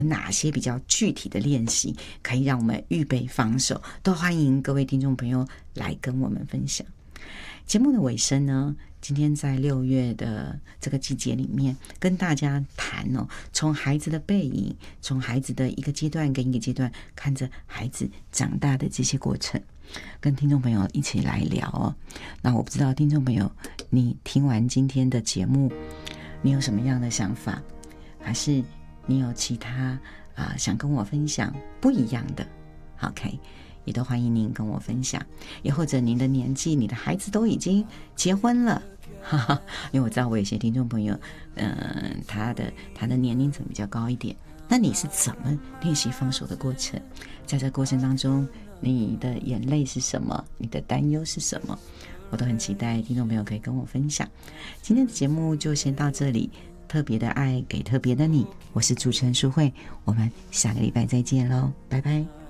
哪些比较具体的练习可以让我们预备防守，都欢迎各位听众朋友来跟我们分享。节目的尾声呢，今天在6月的这个季节里面跟大家谈从孩子的背影，从孩子的一个阶段跟一个阶段，看着孩子长大的这些过程，跟听众朋友一起来聊那我不知道听众朋友你听完今天的节目你有什么样的想法，还是你有其他想跟我分享不一样的 OK， 也都欢迎您跟我分享，也或者您的年纪，你的孩子都已经结婚了因为我知道我有些听众朋友他的年龄层比较高一点，那你是怎么练习放手的过程？在这过程当中你的眼泪是什么，你的担忧是什么，我都很期待听众朋友可以跟我分享。今天的节目就先到这里，特别的爱给特别的你，我是主持人淑慧，我们下个礼拜再见咯，拜拜。